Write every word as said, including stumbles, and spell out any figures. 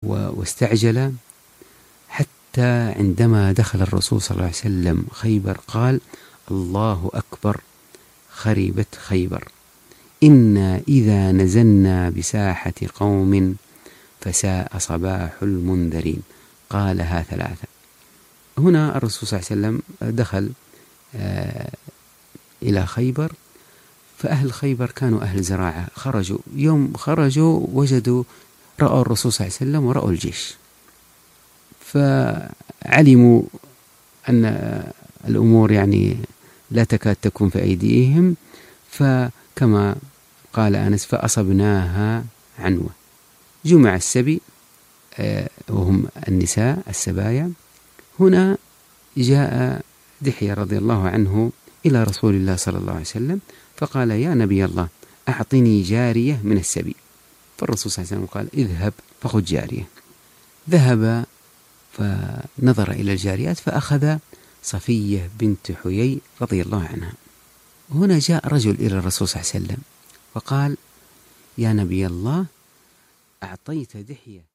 واستعجل، حتى عندما دخل الرسول صلى الله عليه وسلم خيبر قال: الله أكبر، خربت خيبر، إنا إذا نزلنا بساحة قوم فساء صباح المنذرين. قالها ثلاثة. هنا الرسول صلى الله عليه وسلم دخل آه إلى خيبر، فأهل خيبر كانوا أهل زراعة، خرجوا يوم خرجوا وجدوا رأوا الرسول صلى الله عليه وسلم ورأوا الجيش، فعلموا أن الأمور يعني لا تكاد تكون في أيديهم، فكما قال أنس: فأصبناها عنوة. جمع السبي وهم النساء السبايا. هنا جاء دحية رضي الله عنه إلى رسول الله صلى الله عليه وسلم فقال: يا نبي الله، أعطني جارية من السبي. فالرسول صلى الله عليه وسلم قال: اذهب فخذ جارية. ذهب فنظر إلى الجاريات فأخذ صفية بنت حيي رضي الله عنها. هنا جاء رجل إلى الرسول صلى الله عليه وسلم فقال: يا نبي الله، أعطيت دحية